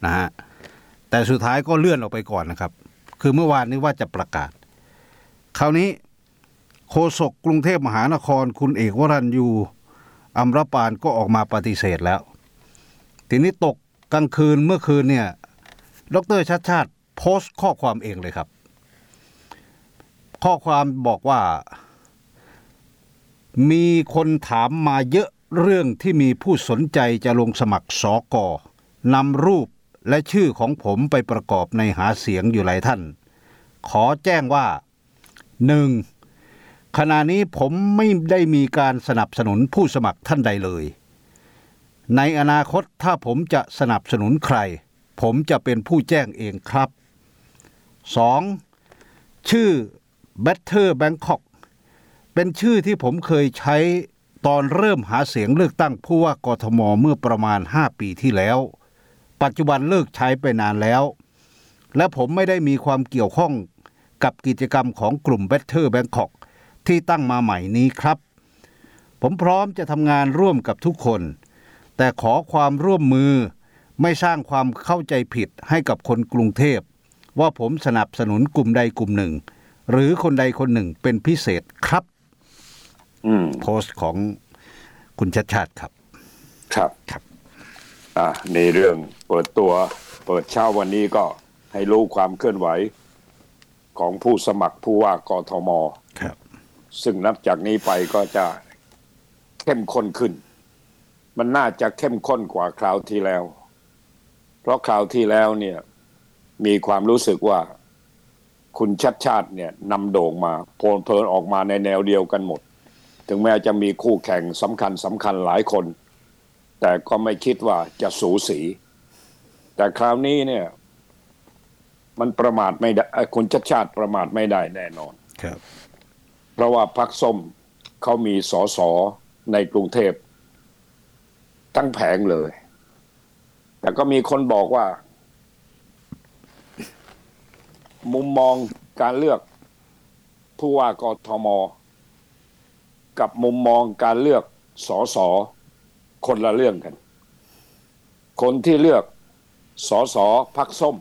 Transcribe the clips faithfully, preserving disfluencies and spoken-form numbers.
นะฮะแต่สุดท้ายก็เลื่อนออกไปก่อนนะครับคือเมื่อวานนี้ว่าจะประกาศคราวนี้โฆษกกรุงเทพมหานครคุณเอกวรัญยูอัมรปานก็ออกมาปฏิเสธแล้วทีนี้ตกกลางคืนเมื่อคืนเนี่ยดร.ชัชชาติโพสต์ข้อความเองเลยครับข้อความบอกว่ามีคนถามมาเยอะเรื่องที่มีผู้สนใจจะลงสมัครสก.นำรูปและชื่อของผมไปประกอบในหาเสียงอยู่หลายท่านขอแจ้งว่า หนึ่ง. ขณะนี้ผมไม่ได้มีการสนับสนุนผู้สมัครท่านใดเลยในอนาคตถ้าผมจะสนับสนุนใครผมจะเป็นผู้แจ้งเองครับ สอง. ชื่อ Better Bangkok เป็นชื่อที่ผมเคยใช้ตอนเริ่มหาเสียงเลือกตั้งผู้ว่ากทมเมื่อประมาณห้าปีที่แล้วปัจจุบันเลิกใช้ไปนานแล้วและผมไม่ได้มีความเกี่ยวข้องกับกิจกรรมของกลุ่ม Better Bangkok ที่ตั้งมาใหม่นี้ครับผมพร้อมจะทำงานร่วมกับทุกคนแต่ขอความร่วมมือไม่สร้างความเข้าใจผิดให้กับคนกรุงเทพว่าผมสนับสนุนกลุ่มใดกลุ่มหนึ่งหรือคนใดคนหนึ่งเป็นพิเศษครับโพสต์ของคุณชัชชาติครับครับครับอ่าในเรื่องเปิดตัวเปิดเช้าวันนี้ก็ให้รู้ความเคลื่อนไหวของผู้สมัครผู้ว่ากทมครับซึ่งนับจากนี้ไปก็จะเข้มข้นขึ้นมันน่าจะเข้มข้นกว่าคราวที่แล้วเพราะคราวที่แล้วเนี่ยมีความรู้สึกว่าคุณชัชชาติเนี่ยนำโด่งมาโผล่เพลินออกมาในแนวเดียวกันหมดถึงแม้จะมีคู่แข่งสำคัญสำคัญหลายคนแต่ก็ไม่คิดว่าจะสูสีแต่คราวนี้เนี่ยมันประมาทไม่ได้คุณชัชชาติประมาทไม่ได้แน่นอนครับเพราะว่าพรรคส้มเขามีสสในกรุงเทพทั้งแผงเลยแต่ก็มีคนบอกว่ามุมมองการเลือกผู้ว่ากทมกับมุมมองการเลือกสสคนละเรื่องกันคนที่เลือกสสพรรคส้ม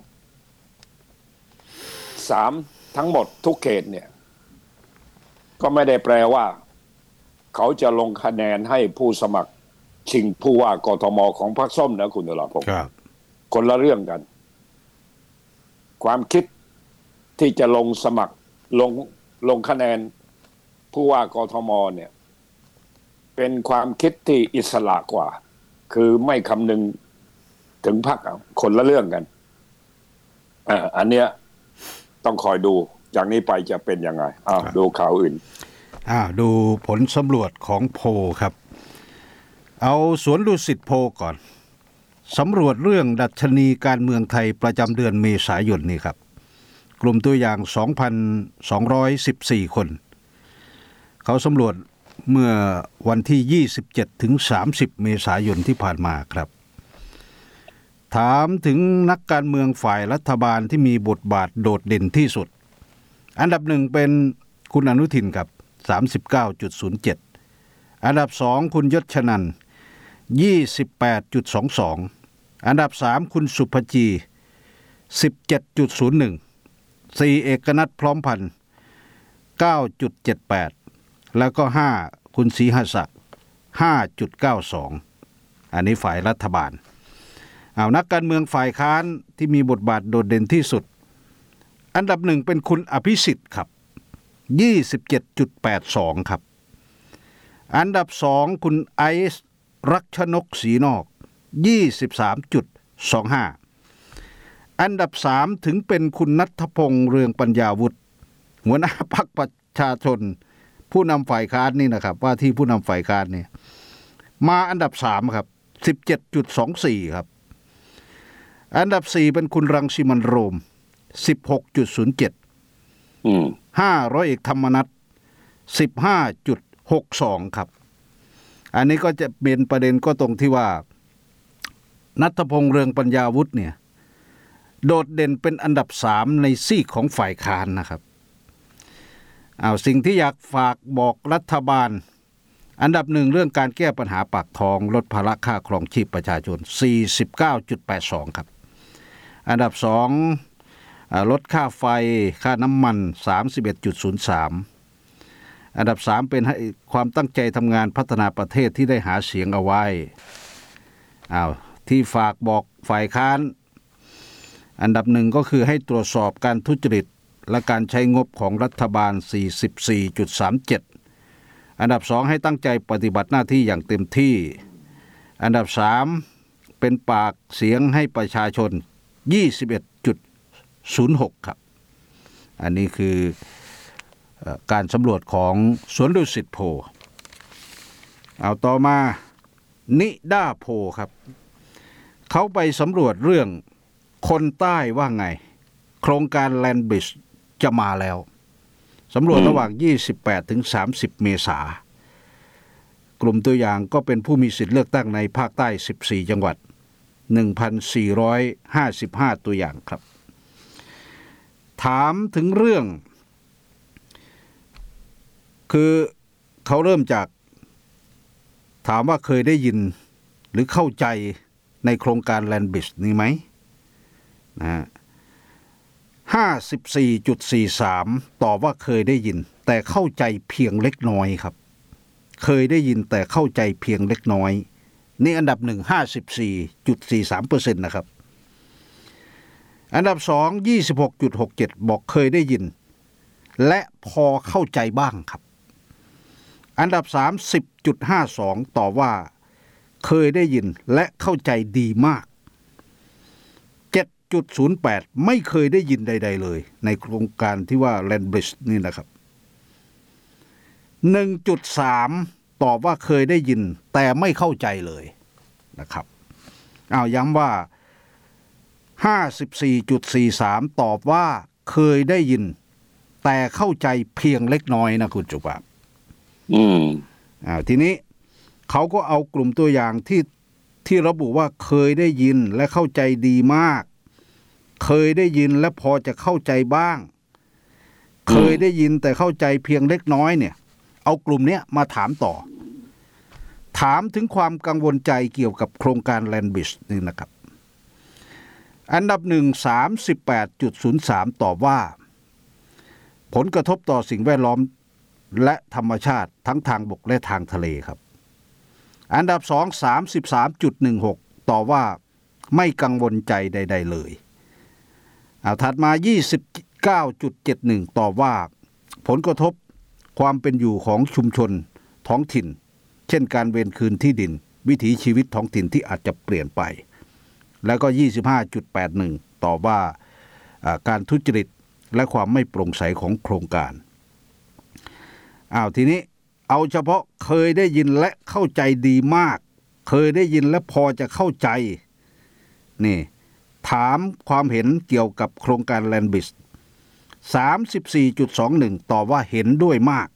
สามทั้งหมดทุกเขตเนี่ยก็ไม่ได้แปลว่าเขาจะลงคะแนนให้ผู้สมัครชิงผู้ว่ากทมของพรรคส้มนะคุณตุลาภพคนละเรื่องกันความคิดที่จะลงสมัครลงลงคะแนนผู้ว่ากทมเนี่ยเป็นความคิดที่อิสระกว่าคือไม่คำนึงถึงพรรคคนละเรื่องกันอ่าอันเนี้ยต้องคอยดูจากนี้ไปจะเป็นยังไงอ้าวดูข่าวอื่นอ่าดูผลสำรวจของโพลครับเอาสวนดุสิตโพลก่อนสำรวจเรื่องดัชนีการเมืองไทยประจำเดือนเมษายนนี่ครับกลุ่มตัวอย่าง สองพันสองร้อยสิบสี่ คนเขาสำรวจเมื่อวันที่ยี่สิบเจ็ดถึงสามสิบเมษายนที่ผ่านมาครับถามถึงนักการเมืองฝ่ายรัฐบาลที่มีบทบาทโดดเด่นที่สุดอันดับหนึ่งเป็นคุณอนุทินครับ สามสิบเก้าจุดศูนย์เจ็ด อันดับสองคุณยศชนันท์ ยี่สิบแปดจุดสองสอง อันดับสามคุณสุภจี สิบเจ็ดจุดศูนย์หนึ่ง สี่เอกนัทพร้อมพันธ์ เก้าจุดเจ็ดแปด แล้วก็ห้าคุณศรีหศักดิ์ ห้าจุดเก้าสอง อันนี้ฝ่ายรัฐบาลเอานักการเมืองฝ่ายค้านที่มีบทบาทโดดเด่นที่สุดอันดับหนึ่งเป็นคุณอภิสิทธิ์ครับ ยี่สิบเจ็ดจุดแปดสอง ครับอันดับสองคุณไอซ์รักชนกศรีนอก ยี่สิบสามจุดสองห้า อันดับสามถึงเป็นคุณณัฐพงษ์เรืองปัญญาวุฒิหัวหน้าพรรคประชาชนผู้นำฝ่ายค้านนี่นะครับว่าที่ผู้นำฝ่ายค้านเนี่ยมาอันดับสามครับ สิบเจ็ดจุดสองสี่ ครับอันดับสี่เป็นคุณรังสิมันต์โรม สิบหกจุดศูนย์เจ็ดอืมห้าร้อยเอกธรรมนัส สิบห้าจุดหกสอง ครับอันนี้ก็จะเป็นประเด็นก็ตรงที่ว่าณัฐพงษ์เรืองปัญญาวุฒิเนี่ยโดดเด่นเป็นอันดับสามในซีกของฝ่ายค้านนะครับเอาสิ่งที่อยากฝากบอกรัฐบาลอันดับหนึ่งเรื่องการแก้ปัญหาปากท้องลดภาระค่าครองชีพประชาชน สี่สิบเก้าจุดแปดสอง ครับอันดับสองลดค่าไฟค่าน้ำมัน สามสิบเอ็ดจุดศูนย์สาม อันดับสามเป็นให้ความตั้งใจทำงานพัฒนาประเทศที่ได้หาเสียงเอาไว้อ้าวที่ฝากบอกฝ่ายค้านอันดับหนึ่งก็คือให้ตรวจสอบการทุจริตและการใช้งบของรัฐบาล สี่สิบสี่จุดสามเจ็ด อันดับสองให้ตั้งใจปฏิบัติหน้าที่อย่างเต็มที่อันดับสามเป็นปากเสียงให้ประชาชน ยี่สิบเอ็ดจุดศูนย์หก ครับอันนี้คือการสำรวจของสวนดุสิตโพลเอาต่อมานิด้าโพลครับเขาไปสำรวจเรื่องคนใต้ว่าไงโครงการแลนด์บริดจ์จะมาแล้วสำรวจระหว่างยี่สิบแปดถึงสามสิบเมษากลุ่มตัวอย่างก็เป็นผู้มีสิทธิ์เลือกตั้งในภาคใต้สิบสี่จังหวัด หนึ่งพันสี่ร้อยห้าสิบห้า ตัวอย่างครับถามถึงเรื่องคือเขาเริ่มจากถามว่าเคยได้ยินหรือเข้าใจในโครงการแลนด์บริดจ์นี้ไหมนะฮะ ห้าสิบสี่จุดสี่สาม ตอบว่าเคยได้ยินแต่เข้าใจเพียงเล็กน้อยครับเคยได้ยินแต่เข้าใจเพียงเล็กน้อยนี่อันดับหนึ่ง ห้าสิบสี่จุดสี่สามเปอร์เซ็นต์ นะครับอันดับสอง ยี่สิบหกจุดหกเจ็ด บอกเคยได้ยินและพอเข้าใจบ้างครับอันดับสาม สิบจุดห้าสอง ตอบว่าเคยได้ยินและเข้าใจดีมาก เจ็ดจุดศูนย์แปด ไม่เคยได้ยินใดๆเลยในโครงการที่ว่า Land Bridge นี่นะครับ หนึ่งจุดสาม ตอบว่าเคยได้ยินแต่ไม่เข้าใจเลยนะครับอ้าวย้ำว่า ห้าสิบสี่จุดสี่สาม ตอบว่าเคยได้ยินแต่เข้าใจเพียงเล็กน้อยนะคุณจุ๊บครับอืมอ่าทีนี้เขาก็เอากลุ่มตัวอย่างที่ที่ระบุว่าเคยได้ยินและเข้าใจดีมากเคยได้ยินและพอจะเข้าใจบ้างเคยได้ยินแต่เข้าใจเพียงเล็กน้อยเนี่ยเอากลุ่มเนี้ยมาถามต่อถามถึงความกังวลใจเกี่ยวกับโครงการ Land Bridge นี่นะครับอันดับหนึ่ง สามสิบแปดจุดศูนย์สาม ตอบว่าผลกระทบต่อสิ่งแวดล้อมและธรรมชาติทั้งทางบกและทางทะเลครับอันดับสอง สามสิบสามจุดหนึ่งหก ตอบว่าไม่กังวลใจใดๆเลยเอาถัดมา ยี่สิบเก้าจุดเจ็ดหนึ่ง ตอบว่าผลกระทบความเป็นอยู่ของชุมชนท้องถิ่นเช่นการเวรคืนที่ดินวิถีชีวิตท้องถิ่นที่อาจจะเปลี่ยนไปแล้วก็ ยี่สิบห้าจุดแปดหนึ่ง ตอบว่าการทุจริตและความไม่โปร่งใสของโครงการอ้าวทีนี้เอาเฉพาะเคยได้ยินและเข้าใจดีมากเคยได้ยินและพอจะเข้าใจนี่ถามความเห็นเกี่ยวกับโครงการ Land Bridge สามสิบสี่จุดสองหนึ่ง ตอบว่าเห็นด้วยมาก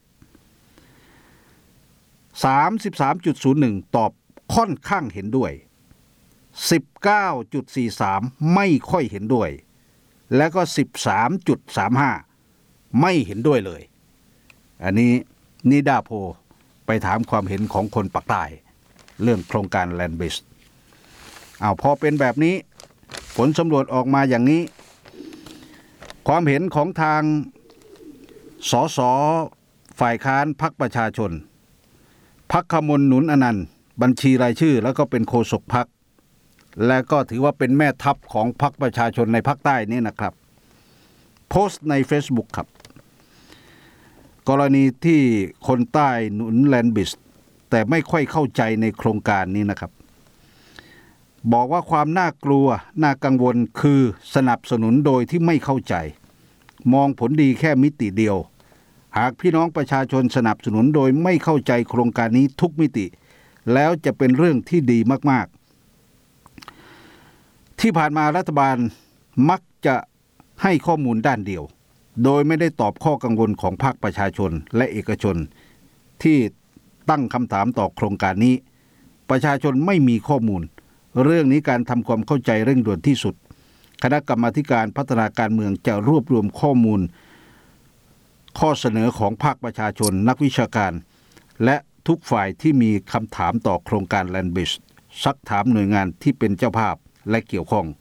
สามสิบสามจุดศูนย์หนึ่ง ตอบค่อนข้างเห็นด้วย สิบเก้าจุดสี่สาม ไม่ค่อยเห็นด้วยแล้วก็ สิบสามจุดสามห้า ไม่เห็นด้วยเลยอันนี้นิดาโพลไปถามความเห็นของคนปากใต้เรื่องโครงการ Land Bridge อ้าวพอเป็นแบบนี้ผลสำรวจออกมาอย่างนี้ความเห็นของทางสสฝ่ายค้านพรรคประชาชนพรรคขมลหนุนอนันต์บัญชีรายชื่อแล้วก็เป็นโฆษกพรรคและก็ถือว่าเป็นแม่ทัพของพรรคประชาชนในภาคใต้นี่นะครับโพสต์ใน Facebook ครับกรณีที่คนใต้หนุน Land Bridge แต่ไม่ค่อยเข้าใจในโครงการนี้นะครับบอกว่าความน่ากลัวน่ากังวลคือสนับสนุนโดยที่ไม่เข้าใจมองผลดีแค่มิติเดียวหากพี่น้องประชาชนสนับสนุนโดยไม่เข้าใจโครงการนี้ทุกมิติแล้วจะเป็นเรื่องที่ดีมากๆที่ผ่านมารัฐบาลมักจะให้ข้อมูลด้านเดียวโดยไม่ได้ตอบข้อกังวลของภาคประชาชนและเอกชนที่ตั้งคำถามต่อโครงการนี้ประชาชนไม่มีข้อมูลเรื่องนี้การทำความเข้าใจเร่งด่วนที่สุดคณะกรรมาธิการพัฒนาการเมืองจะรวบรวมข้อมูลข้อเสนอของภาคประชาชนนักวิชาการและทุกฝ่ายที่มีคำถามต่อโครงการ Land Bridge ซักถามหน่วยงานที่เป็นเจ้าภาพและเกี่ยวข้อง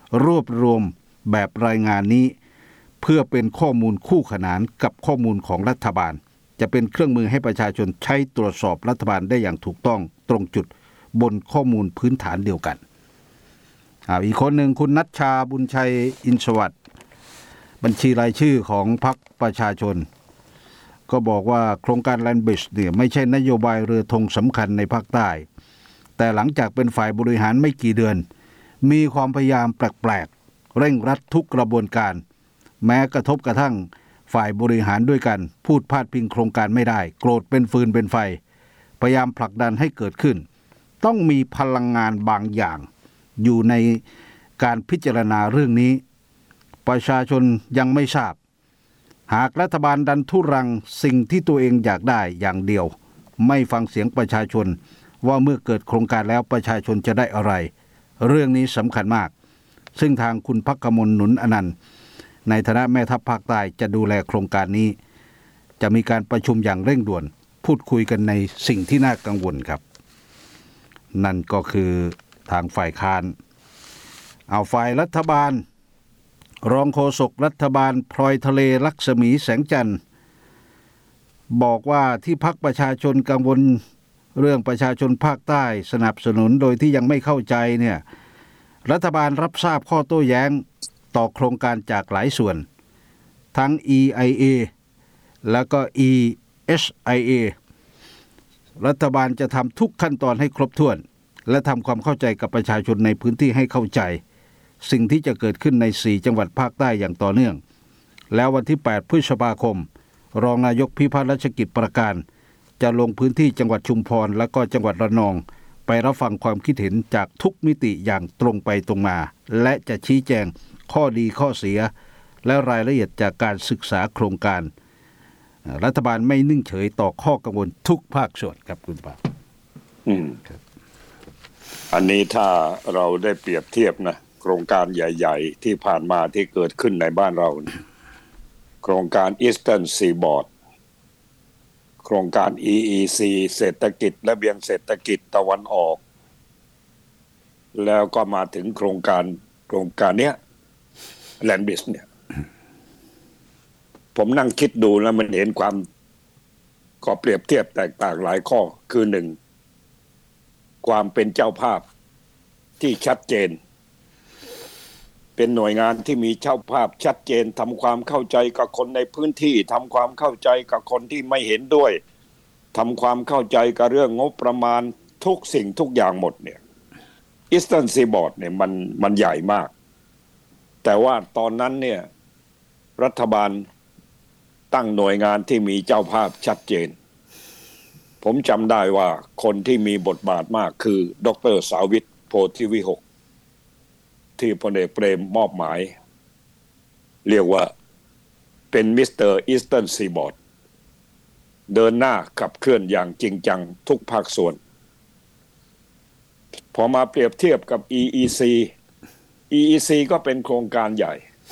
รวบรวมแบบรายงานนี้เพื่อเป็นข้อมูลคู่ขนานกับข้อมูลของรัฐบาลจะเป็นเครื่องมือให้ประชาชนใช้ตรวจสอบรัฐบาลได้อย่างถูกต้องตรงจุดบนข้อมูลพื้นฐานเดียวกันอีกคนหนึ่งคุณณัชชาบุญชัยอินทร์สวัสดิ์บัญชีรายชื่อของพรรคประชาชนก็บอกว่าโครงการ Land Bridge เนี่ยไม่ใช่นโยบายเรือธงสำคัญในภาคใต้แต่หลังจากเป็นฝ่ายบริหารไม่กี่เดือนมีความพยายามแปลกๆเร่งรัดทุกกระบวนการแม้กระทบกระทั่งฝ่ายบริหารด้วยกันพูดพาดพิงโครงการไม่ได้โกรธเป็นฟืนเป็นไฟพยายามผลักดันให้เกิดขึ้นต้องมีพลังงานบางอย่างอยู่ในการพิจารณาเรื่องนี้ประชาชนยังไม่ทราบหากรัฐบาลดันทุรังสิ่งที่ตัวเองอยากได้อย่างเดียวไม่ฟังเสียงประชาชนว่าเมื่อเกิดโครงการแล้วประชาชนจะได้อะไรเรื่องนี้สำคัญมากซึ่งทางคุณภักมลหนุนอนันต์ในฐานะแม่ทัพภาคใต้จะดูแลโครงการนี้จะมีการประชุมอย่างเร่งด่วนพูดคุยกันในสิ่งที่น่ากังวลครับนั่นก็คือทางฝ่ายค้านเอาฝ่ายรัฐบาลรองโฆษกรัฐบาลพลอยทะเลลักษมีแสงจันทร์บอกว่าที่พรรคประชาชนกังวลเรื่องประชาชนภาคใต้สนับสนุนโดยที่ยังไม่เข้าใจเนี่ยรัฐบาลรับทราบข้อโต้แย้งต่อโครงการจากหลายส่วนทั้ง อี ไอ เอ แล้วก็ อี เอส ไอ เอ รัฐบาลจะทำทุกขั้นตอนให้ครบถ้วนและทำความเข้าใจกับประชาชนในพื้นที่ให้เข้าใจสิ่งที่จะเกิดขึ้นในสี่จังหวัดภาคใต้อย่างต่อเนื่องแล้ววันที่แปดพฤษภาคมรองนายกพิพัฒน์รัชกิจประการจะลงพื้นที่จังหวัดชุมพรและก็จังหวัดระนองไปรับฟังความคิดเห็นจากทุกมิติอย่างตรงไปตรงมาและจะชี้แจงข้อดีข้อเสียและรายละเอียดจากการศึกษาโครงการรัฐบาลไม่นิ่งเฉยต่อข้อกังวลทุกภาคส่วนครับคุณปาอืมอันนี้ถ้าเราได้เปรียบเทียบนะโครงการใหญ่ๆที่ผ่านมาที่เกิดขึ้นในบ้านเราโครงการ Eastern Seaboard โครงการ อี อี ซี เศรษฐกิจและเบียงเศรษฐกิจตะวันออกแล้วก็มาถึงโครงการโครงการเนี้ย Land Bridge เนี่ยผมนั่งคิดดูแล้วมันเห็นความก็เปรียบเทียบแตกต่างหลายข้อคือหนึ่งความเป็นเจ้าภาพที่ชัดเจนเป็นหน่วยงานที่มีเจ้าภาพชัดเจนทำความเข้าใจกับคนในพื้นที่ทำความเข้าใจกับคนที่ไม่เห็นด้วยทำความเข้าใจกับเรื่องงบประมาณทุกสิ่งทุกอย่างหมดเนี่ย Eastern Seaboard เนี่ยมันมันใหญ่มากแต่ว่าตอนนั้นเนี่ยรัฐบาลตั้งหน่วยงานที่มีเจ้าภาพชัดเจนผมจำได้ว่าคนที่มีบทบาทมากคือดร.สาวิตโพธิวิหกที่พลเอกเปรมมอบหมายเรียกว่าเป็นมิสเตอร์อีสเทิร์นซีบอร์ดเดินหน้าขับเคลื่อนอย่างจริงจังทุกภาคส่วนพอมาเปรียบเทียบกับ อี อี ซี อี อี ซี ก็เป็นโครงการใหญ่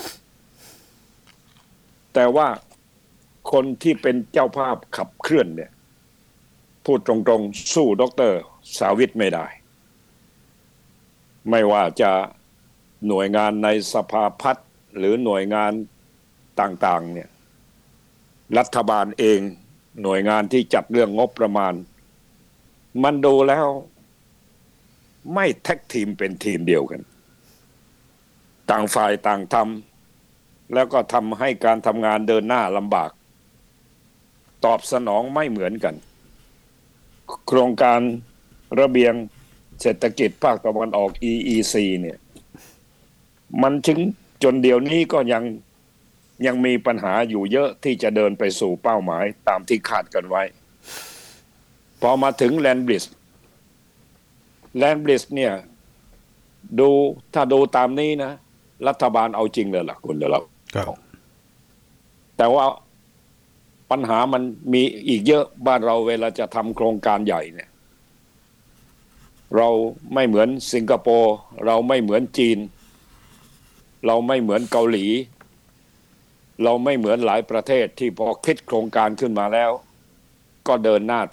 แต่ว่าคนที่เป็นเจ้าภาพขับเคลื่อนเนี่ยพูดตรงๆสู้ดร.สาวิตไม่ได้ไม่ว่าจะหน่วยงานในสภาพัฒน์หรือหน่วยงานต่างๆเนี่ยรัฐบาลเองหน่วยงานที่จัดเรื่องงบประมาณมันดูแล้วไม่แท็กทีมเป็นทีมเดียวกันต่างฝ่ายต่างทำแล้วก็ทำให้การทำงานเดินหน้าลำบากตอบสนองไม่เหมือนกันโครงการระเบียงเศรษฐกิจภาคตะวันออก อี อี ซี เนี่ยมันถึงจนเดี๋ยวนี้ก็ยังยังมีปัญหาอยู่เยอะที่จะเดินไปสู่เป้าหมายตามที่คาดกันไว้พอมาถึง Land Bridge Land Bridge เนี่ยดูถ้าดูตามนี้นะรัฐบาลเอาจริงเลยล่ะคุณเดี๋ยวเราแต่ว่าปัญหามันมีอีกเยอะบ้านเราเวลาจะทำโครงการใหญ่เนี่ยเราไม่เหมือนสิงคโปร์เราไม่เหมือนจีนเราไม่เหมือนเกาหลีเราไม่เหมือนหลายประเทศที่พอคิดโครงการขึ้นมาแล้วก็เดินหน้า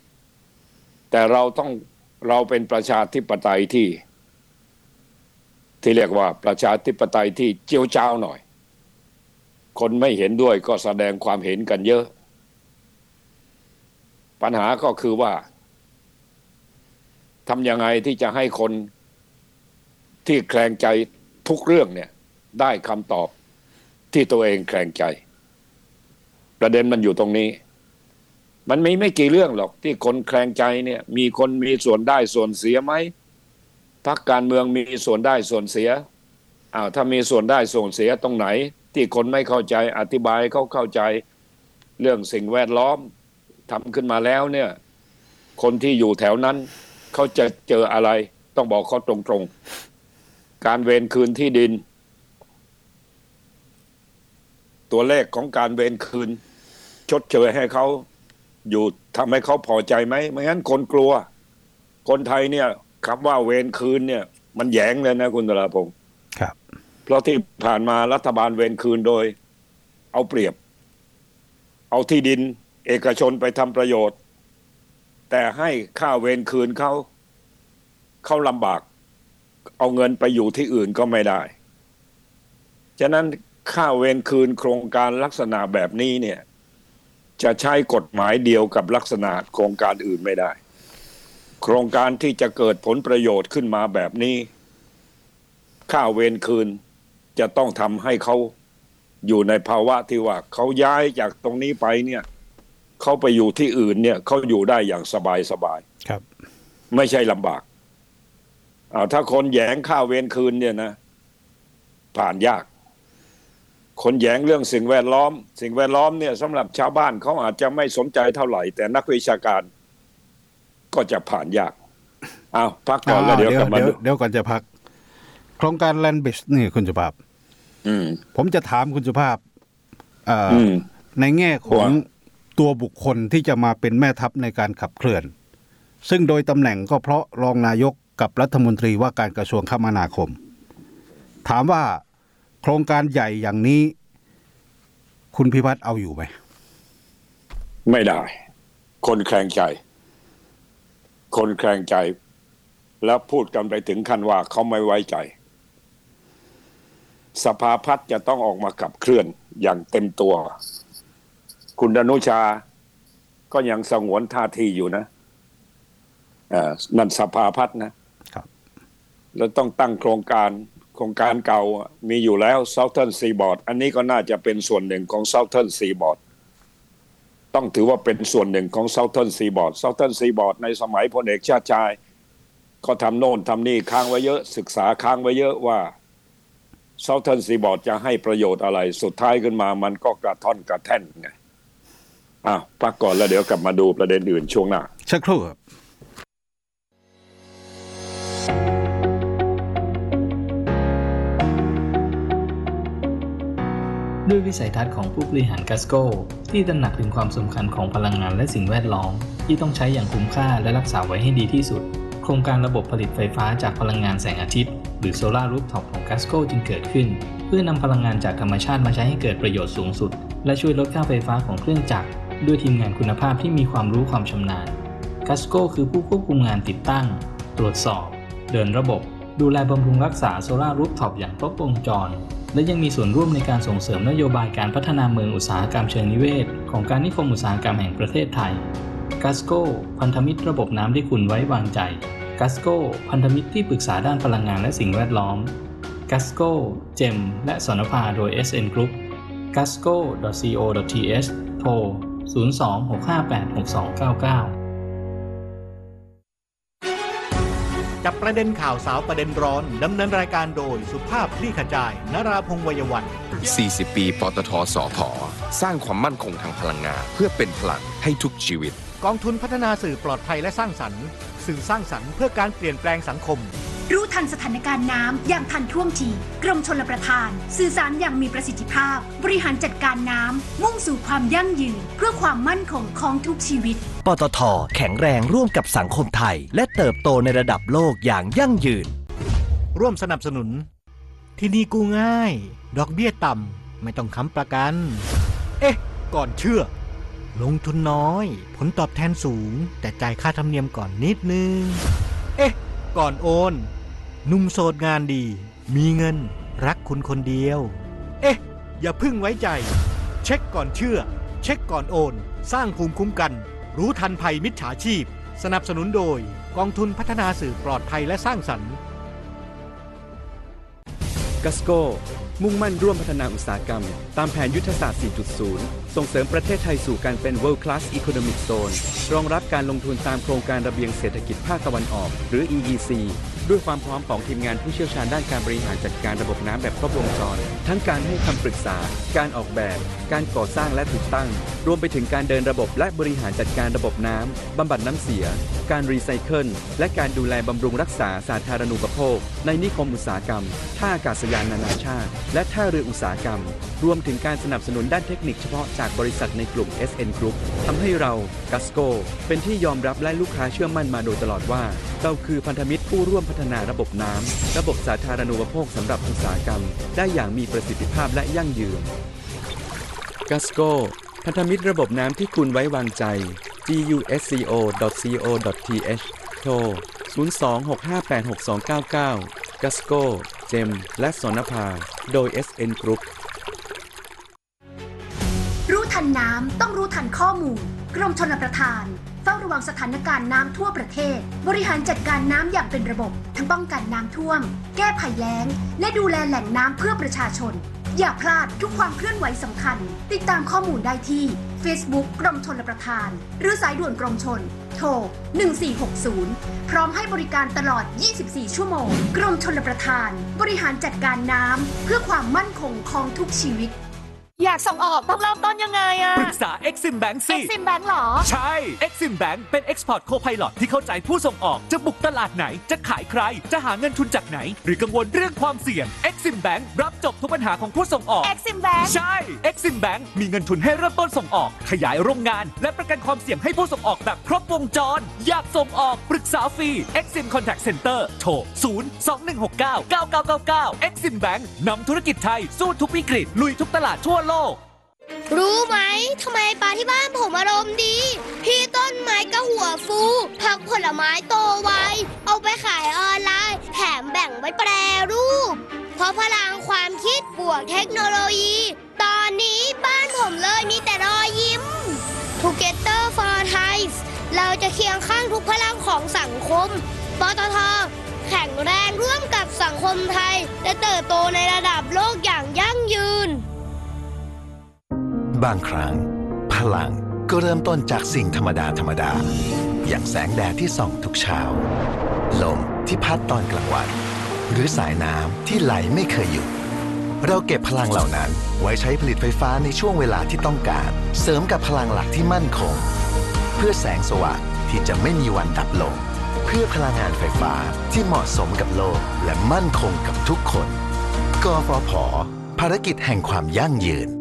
ทำแต่เราต้องเราเป็นประชาธิปไตยที่ที่เรียกว่าประชาธิปไตยที่เจียวจ้าวหน่อยคนไม่เห็นด้วยก็แสดงความเห็นกันเยอะปัญหาก็คือว่าทำยังไงที่จะให้คนที่แคลงใจทุกเรื่องเนี่ยได้คำตอบที่ตัวเองแคลงใจประเด็นมันอยู่ตรงนี้มันมีไม่กี่เรื่องหรอกที่คนแคลงใจเนี่ยมีคนมีส่วนได้ส่วนเสียไหมพรรคการเมืองมีส่วนได้ส่วนเสียอ้าวถ้ามีส่วนได้ส่วนเสียตรงไหนที่คนไม่เข้าใจอธิบายเขาเข้าใจเรื่องสิ่งแวดล้อมทำขึ้นมาแล้วเนี่ยคนที่อยู่แถวนั้นเขาจะเจออะไรต้องบอกเขาตรงๆการเวรคืนที่ดินตัวเลขของการเวรคืนชดเชยให้เขาอยู่ทำให้เขาพอใจไหมไม่งั้นคนกลัวคนไทยเนี่ยคำว่าเวรคืนเนี่ยมันแหยงเลยนะคุณตลาพงศ์ครับเพราะที่ผ่านมารัฐบาลเวรคืนโดยเอาเปรียบเอาที่ดินเอกชนไปทำประโยชน์แต่ให้ค่าเวรคืนเขาเขาลำบากเอาเงินไปอยู่ที่อื่นก็ไม่ได้ฉะนั้นค่าเวรคืนโครงการลักษณะแบบนี้เนี่ยจะใช้กฎหมายเดียวกับลักษณะโครงการอื่นไม่ได้โครงการที่จะเกิดผลประโยชน์ขึ้นมาแบบนี้ค่าเวรคืนจะต้องทำให้เขาอยู่ในภาวะที่ว่าเขาย้ายจากตรงนี้ไปเนี่ยเขาไปอยู่ที่อื่นเนี่ยเขาอยู่ได้อย่างสบายสบายครับไม่ใช่ลำบากอ้าวถ้าคนแหยงค่าเวรคืนเนี่ยนะผ่านยากคนแหยงเรื่องสิ่งแวดล้อมสิ่งแวดล้อมเนี่ยสำหรับชาวบ้านเขาอาจจะไม่สนใจเท่าไหร่แต่นักวิชาการก็จะผ่านยากอ้าวพักก่อนแล้วเดี๋ยวกลับมาดูเดี๋ยวก่อนจะพักโครงการ Land Bridge นี่คุณสุภาพผมจะถามคุณสุภาพในแง่ของตัวบุคคลที่จะมาเป็นแม่ทัพในการขับเคลื่อนซึ่งโดยตำแหน่งก็เพราะรองนายกกับรัฐมนตรีว่าการกระทรวงคมนาคมถามว่าโครงการใหญ่อย่างนี้คุณพิพัฒน์เอาอยู่ไหมไม่ได้คนแคลงใจคนแคลงใจแล้วพูดกันไปถึงขั้นว่าเขาไม่ไว้ใจสภาพัฒน์จะต้องออกมาขับเคลื่อนอย่างเต็มตัวคุณอนุชาก็ยังสงวนท่าทีอยู่นะอ่านั่นสภาพัฒน์นะครับแล้วต้องตั้งโครงการโครงการเก่ามีอยู่แล้ว Southern Seaboard อันนี้ก็น่าจะเป็นส่วนหนึ่งของ Southern Seaboard ต้องถือว่าเป็นส่วนหนึ่งของ Southern Seaboard Southern Seaboard ในสมัยพลเอกชาติชายก็ทำโน่นทำนี่ค้างไว้เยอะศึกษาค้างไว้เยอะว่า Southern Seaboard จะให้ประโยชน์อะไรสุดท้ายขึ้นมามันก็กระท่อนกระแท่นไงอ้าวพักก่อนแล้วเดี๋ยวกลับมาดูประเด็นอื่นช่วงหน้าสักครู่ครับด้วยวิสัยทัศน์ของผู้บริหารกัสโก้ที่ตระหนักถึงความสำคัญของพลังงานและสิ่งแวดล้อมที่ต้องใช้อย่างคุ้มค่าและรักษาไว้ให้ดีที่สุดโครงการระบบผลิตไฟฟ้าจากพลังงานแสงอาทิตย์หรือโซลาร์รูฟท็อปของกัสโก้จึงเกิดขึ้นเพื่อนำพลังงานจากธรรมชาติมาใช้ให้เกิดประโยชน์สูงสุดและช่วยลดค่าไฟฟ้าของเครื่องจักรด้วยทีมงานคุณภาพที่มีความรู้ความชำนาญกัสโก้คือผู้ควบคุมงานติดตั้งตรวจสอบเดินระบบดูแลบำรุงรักษาโซลาร์รูฟท็อปอย่างครบวงจรและยังมีส่วนร่วมในการส่งเสริมนโยบายการพัฒนาเมืองอุตสาหกรรมเชิงนิเวศของการนิคมอุตสาหกรรมแห่งประเทศไทยกัสโก้พันธมิตรระบบน้ำที่คุณไว้วางใจกัสโก้พันธมิตรที่ปรึกษาด้านพลังงานและสิ่งแวดล้อมกัสโก้เจมและสนภาโดย เอส เอ็น Group กัสโก้ ดอท ซี โอ ดอท ที เอช โทร ศูนย์ สอง หก ห้า แปด หก สอง เก้า เก้าจับประเด็นข่าวสาวประเด็นร้อนดำเนินรายการโดยสุภาพคลี่ขจายนราพงษ์วัยวันสี่สิบปีปตท.สผ.สร้างความมั่นคงทางพลังงานเพื่อเป็นพลังให้ทุกชีวิตกองทุนพัฒนาสื่อปลอดภัยและสร้างสรรค์สื่อสร้างสรรค์เพื่อการเปลี่ยนแปลงสังคมรู้ทันสถานการณ์น้ำอย่างทันท่วงทีกรมชลประทานสื่อสารอย่างมีประสิทธิภาพบริหารจัดการน้ำมุ่งสู่ความยั่งยืนเพื่อความมั่นคงของทุกชีวิตปตท.แข็งแรงร่วมกับสังคมไทยและเติบโตในระดับโลกอย่างยั่งยืนร่วมสนับสนุนที่นี่กู้ง่ายดอกเบี้ยต่ำไม่ต้องค้ำประกันเอ๊ะก่อนเชื่อลงทุนน้อยผลตอบแทนสูงแต่จ่ายค่าธรรมเนียมก่อนนิดนึงเอ๊ะก่อนโอนหนุ่มโสดงานดีมีเงินรักคุณคนเดียวเอ๊ะอย่าพึ่งไว้ใจเช็คก่อนเชื่อเช็คก่อนโอนสร้างภูมิคุ้มกันรู้ทันภัยมิจฉาชีพสนับสนุนโดยกองทุนพัฒนาสื่อปลอดภัยและสร้างสรรค์กัสโกมุ่งมั่นร่วมพัฒนาอุตสาหกรรมตามแผนยุทธศาสตร์ สี่จุดศูนย์ ส่งเสริมประเทศไทยสู่การเป็น World Class Economic Zone รองรับการลงทุนตามโครงการระเบียงเศรษฐกิจภาคตะวันออกหรือ อี อี ซี ด้วยความพร้อมของทีมงานผู้เชี่ยวชาญด้านการบริหารจัดการระบบน้ำแบบครบวงจรทั้งการให้คำปรึกษาการออกแบบการก่อสร้างและติดตั้งรวมไปถึงการเดินระบบและบริหารจัดการระบบน้ำบำบัดน้ำเสียการรีไซเคิลและการดูแลบำรุงรักษาสาธารณูปโภคในนิคมอุตสาหกรรมท่าอากาศยานนานาชาติและท่าเรืออุตสาหกรรมรวมถึงการสนับสนุนด้านเทคนิคเฉพาะจากบริษัทในกลุ่ม เอส เอ็น Group ทำให้เรากัสโกเป็นที่ยอมรับและลูกค้าเชื่อมั่นมาโดยตลอดว่าเราคือพันธมิตรผู้ร่วมพัฒนาระบบน้ำระบบสาธารณูปโภคสำหรับอุตสาหกรรมได้อย่างมีประสิทธิภาพและยั่งยืนกัสโกพันธมิตรระบบน้ำที่คุณไว้วางใจ จี ยู เอส ซี โอ ดอท ซี โอ ดอท ที เอช โทร ศูนย์ สอง หก ห้า แปด หก สอง เก้า เก้า กัสโก เจม และสนภาโดย เอส เอ็น Group รู้ทันน้ำต้องรู้ทันข้อมูลกรมชลประทานเฝ้าระวังสถานการณ์น้ำทั่วประเทศบริหารจัดการน้ำอย่างเป็นระบบทั้งป้องกันน้ำท่วมแก้ภัยแล้งและดูแลแหล่งน้ำเพื่อประชาชนอย่าพลาดทุกความเคลื่อนไหวสำคัญติดตามข้อมูลได้ที่ Facebook กรมชลประทานหรือสายด่วนกรมชลโทรหนึ่งสี่หกศูนย์พร้อมให้บริการตลอดยี่สิบสี่ชั่วโมงกรมชลประทานบริหารจัดการน้ำเพื่อความมั่นคงของทุกชีวิตอยากส่งออกต้องเริ่มต้นยังไงอะปรึกษา Exim Bank สิ Exim Bank หรอใช่ Exim Bank เป็น Export Co-Pilot ที่เข้าใจผู้ส่งออกจะบุกตลาดไหนจะขายใครจะหาเงินทุนจากไหนหรือกังวลเรื่องความเสี่ยง Exim Bank รับจบทุกปัญหาของผู้ส่งออก Exim Bank ใช่ Exim Bank มีเงินทุนให้เริ่มต้นส่งออกขยายโรงงานและประกันความเสี่ยงให้ผู้ส่งออกแบบครบวงจรอยากส่งออกปรึกษาฟรี Exim Contact Center โทรศูนย์ สอง หนึ่ง หก เก้า เก้า เก้า เก้า เก้า Exim Bank นำธุรกิจไทยสู้ทุกวิกฤตลุยทุกตลาดทั่วโลกรู้ไหมทำไมปลาที่บ้านผมอารมณ์ดีพี่ต้นไม้ก็หัวฟูผักผลไม้โตไวเอาไปขายออนไลน์แถมแบ่งไว้แปรรูปเพราะพลังความคิดบวกเทคโนโลยีตอนนี้บ้านผมเลยมีแต่รอยยิ้ม Together for Thai เราจะเคียงข้างทุกพลังของสังคมปตท.แข็งแรงร่วมกับสังคมไทยและเติบโตในระดับโลกอย่างยั่งยืนบางครั้งพลังก็เริ่มต้นจากสิ่งธรรมดาธรรมดาอย่างแสงแดดที่ส่องทุกเช้าลมที่พัดตอนกลางวันหรือสายน้ำที่ไหลไม่เคยหยุดเราเก็บพลังเหล่านั้นไว้ใช้ผลิตไฟฟ้าในช่วงเวลาที่ต้องการเสริมกับพลังหลักที่มั่นคงเพื่อแสงสว่างที่จะไม่มีวันดับลงเพื่อพลังงานไฟฟ้าที่เหมาะสมกับโลกและมั่นคงกับทุกคนกฟผ.ภารกิจแห่งความยั่งยืน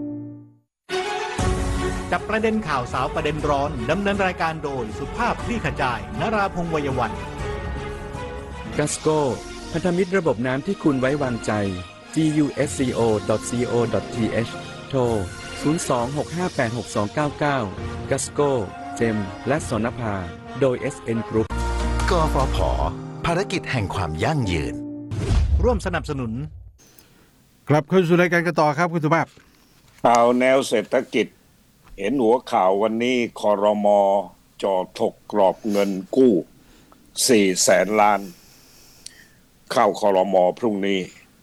จับประเด็นข่าวสาวประเด็นร้อนดำเนินรายการโดยสุภาพคลี่ขจายนราพงษ์วัยวันกัสโกพันธมิตรระบบน้ำที่คุณไว้วางใจ จี ยู เอส ซี โอ ดอท ซี โอ ดอท ที เอช โทร ศูนย์ สอง หก ห้า แปด หก สอง เก้า เก้า กัสโก เจม และสนภาโดย เอส เอ็น Group กฟผ.ภารกิจแห่งความยั่งยืนร่วมสนับสนุนกลับเข้าสู่รายการกันต่อครับคุณสุภาพข่าวแนวเศรษฐกิจเห็นหัวข่าววันนี้ครม.จ่อถกกรอบเงินกู้สี่แสนล้านเข้าครม.พรุ่งนี้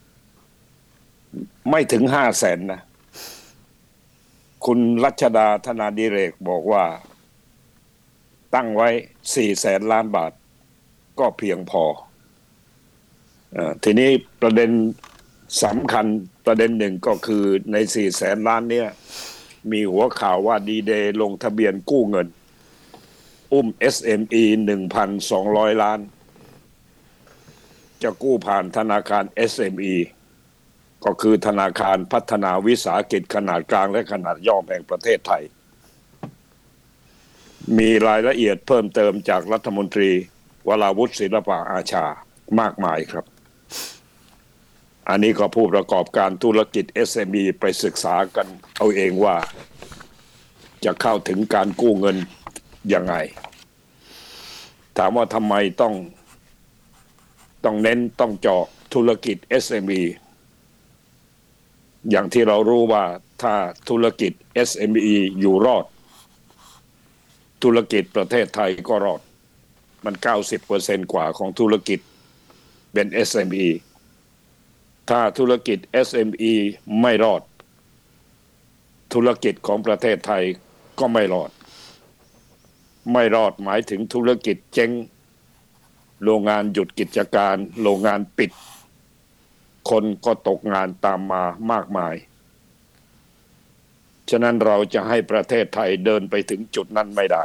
ไม่ถึงห้าแสนนะคุณรัชดาธนาดิเรกบอกว่าตั้งไว้สี่แสนล้านบาทก็เพียงพอเอ่อทีนี้ประเด็นสำคัญประเด็นหนึ่งก็คือในสี่แสนล้านเนี้ยมีหัวข่าวว่าดีเดย์ลงทะเบียนกู้เงินอุ้ม เอส เอ็ม อี หนึ่งพันสองร้อย ล้านจะกู้ผ่านธนาคาร เอส เอ็ม อี ก็คือธนาคารพัฒนาวิสาหกิจขนาดกลางและขนาดย่อมแห่งประเทศไทยมีรายละเอียดเพิ่มเติมจากรัฐมนตรีวราวุฒิศิลปะอาชามากมายครับอันนี้ก็ผู้ประกอบการธุรกิจ เอส เอ็ม อี ไปศึกษากันเอาเองว่าจะเข้าถึงการกู้เงินยังไงถามว่าทำไมต้องต้องเน้นต้องเจาะธุรกิจ เอส เอ็ม อี อย่างที่เรารู้ว่าถ้าธุรกิจ เอส เอ็ม อี อยู่รอดธุรกิจประเทศไทยก็รอดมัน เก้าสิบเปอร์เซ็นต์ กว่าของธุรกิจเป็น เอส เอ็ม อี ถ้าธุรกิจ เอส เอ็ม อี ไม่รอดธุรกิจของประเทศไทยก็ไม่รอดไม่รอดหมายถึงธุรกิจเจ๊งโรงงานหยุดกิจการโรงงานปิดคนก็ตกงานตามมามากมายฉะนั้นเราจะให้ประเทศไทยเดินไปถึงจุดนั้นไม่ได้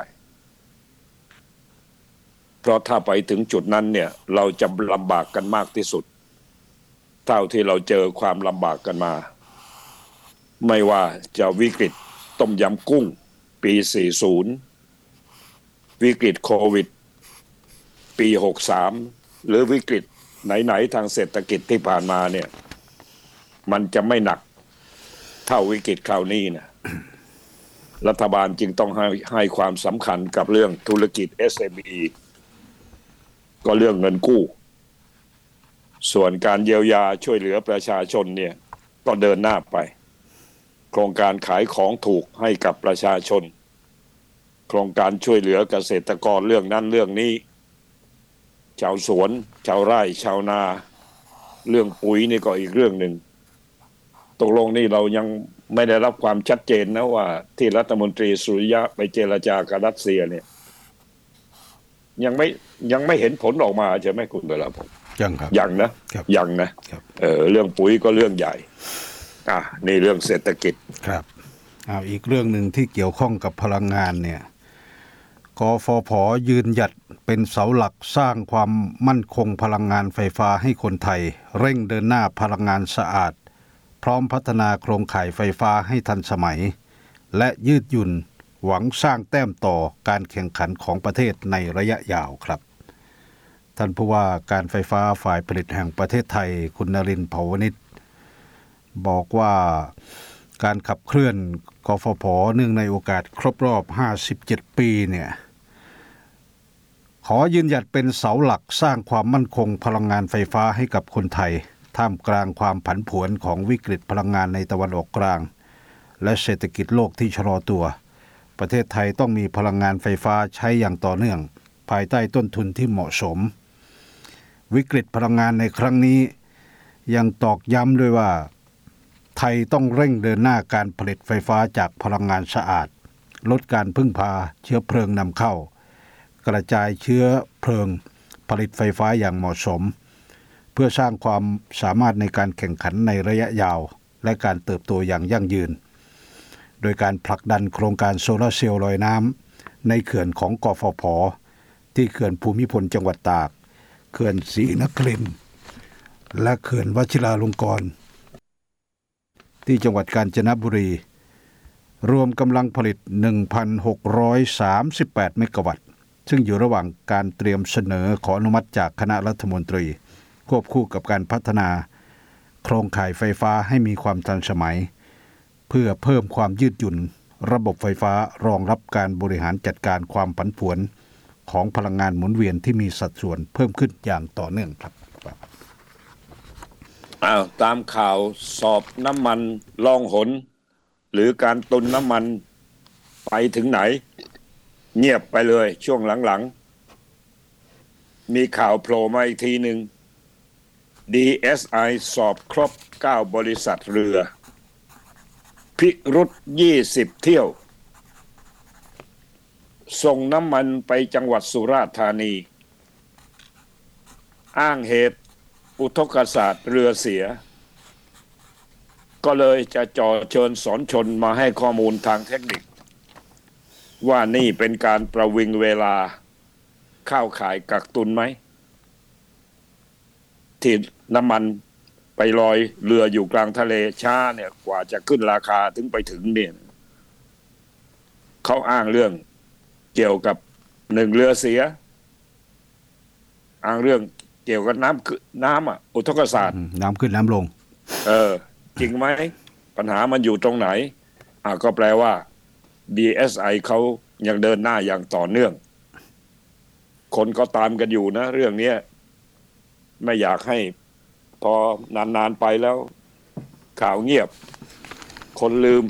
เพราะถ้าไปถึงจุดนั้นเนี่ยเราจะลำบากกันมากที่สุดเท่าที่เราเจอความลำบากกันมาไม่ว่าจะวิกฤตต้มยำกุ้งปีสี่สิบวิกฤตโควิดปีหกสิบสามหรือวิกฤตไหนๆทางเศรษฐกิจที่ผ่านมาเนี่ยมันจะไม่หนักเท่าวิกฤตคราวนี้นะ รัฐบาลจึงต้องให้ให้ความสำคัญกับเรื่องธุรกิจ เอส เอ็ม อี ก็เรื่องเงินกู้ส่วนการเยียวยาช่วยเหลือประชาชนเนี่ยก็เดินหน้าไปโครงการขายของถูกให้กับประชาชนโครงการช่วยเหลือเกษตรกรเรื่องนั้นเรื่องนี้ชาวสวนชาวไร่ชาวนาเรื่องปุ๋ยนี่ก็อีกเรื่องหนึ่งตกลงนี่เรายังไม่ได้รับความชัดเจนนะว่าที่รัฐมนตรีสุริยะไปเจรจากับรัสเซียเนี่ยยังไม่ยังไม่เห็นผลออกมาใช่ไหมคุณเวลาผมยังครับยังนะยังนะเออเรื่องปุ๋ยก็เรื่องใหญ่อ่ะนี่เรื่องเศรษฐกิจครับเอาอีกเรื่องหนึ่งที่เกี่ยวข้องกับพลังงานเนี่ยกฟผ.ยืนหยัดเป็นเสาหลักสร้างความมั่นคงพลังงานไฟฟ้าให้คนไทยเร่งเดินหน้าพลังงานสะอาดพร้อมพัฒนาโครงข่ายไฟฟ้าให้ทันสมัยและยืดหยุ่นหวังสร้างแต้มต่อการแข่งขันของประเทศในระยะยาวครับท่านผู้ว่าการไฟฟ้าฝ่ายผลิตแห่งประเทศไทยคุณนรินทร์ เผ่าวณิชบอกว่าการขับเคลื่อนกฟผ.เนื่องในโอกาสครบรอบห้าสิบเจ็ดปีเนี่ยขอยืนหยัดเป็นเสาหลักสร้างความมั่นคงพลังงานไฟฟ้าให้กับคนไทยท่ามกลางความผันผวนของวิกฤตพลังงานในตะวันออกกลางและเศรษฐกิจโลกที่ชะลอตัวประเทศไทยต้องมีพลังงานไฟฟ้าใช้อย่างต่อเนื่องภายใต้ต้นทุนที่เหมาะสมวิกฤตพลังงานในครั้งนี้ยังตอกย้ำด้วยว่าไทยต้องเร่งเดินหน้าการผลิตไฟฟ้าจากพลังงานสะอาดลดการพึ่งพาเชื้อเพลิงนำเข้ากระจายเชื้อเพลิงผลิตไฟฟ้าอย่างเหมาะสมเพื่อสร้างความสามารถในการแข่งขันในระยะยาวและการเติบโตอย่างยั่งยืนโดยการผลักดันโครงการโซลาร์เซลล์ลอยน้ำในเขื่อนของกฟผ.ที่เขื่อนภูมิพลจังหวัดตากเขื่อนศรีนครินทร์และเขื่อนวชิราลงกรณ์ที่จังหวัดกาญจนบุรีรวมกำลังผลิต หนึ่งพันหกร้อยสามสิบแปด เมกะวัตต์ซึ่งอยู่ระหว่างการเตรียมเสนอขออนุมัติจากคณะรัฐมนตรีควบคู่กับการพัฒนาโครงข่ายไฟฟ้าให้มีความทันสมัยเพื่อเพิ่มความยืดหยุ่นระบบไฟฟ้ารองรับการบริหารจัดการความผันผวนของพลังงานหมุนเวียนที่มีสัดส่วนเพิ่มขึ้นอย่างต่อเนื่องครับอ้าวตามข่าวสอบน้ำมันล่องหนหรือการตุนน้ำมันไปถึงไหนเงียบไปเลยช่วงหลังๆมีข่าวโผล่มาอีกทีหนึ่ง ดี เอส ไอ สอบครบเก้าบริษัทเรือพิรุธยี่สิบเที่ยวส่งน้ำมันไปจังหวัดสุราษฎร์ธานีอ้างเหตุอุทกศาสตร์เรือเสียก็เลยจะจ่อเชิญสอนชนมาให้ข้อมูลทางเทคนิคว่านี่เป็นการประวิงเวลาเข้าข่ายกักตุนไหมที่น้ำมันไปลอยเรืออยู่กลางทะเลช้าเนี่ยกว่าจะขึ้นราคาถึงไปถึงเนี่ยเขาอ้างเรื่องเกี่ยวกับหนึ่งเรือเสียอ้างเรื่องเกี่ยวกับน้ำน้ำอ่ะอุทกศาสตร์น้ำขึ้นน้ำลงเออจริงไหมปัญหามันอยู่ตรงไหนอ่ะก็แปลว่า ดี เอส ไอ เขายังเดินหน้าอย่างต่อเนื่องคนก็ตามกันอยู่นะเรื่องนี้ไม่อยากให้พอนานๆไปแล้วข่าวเงียบคนลืม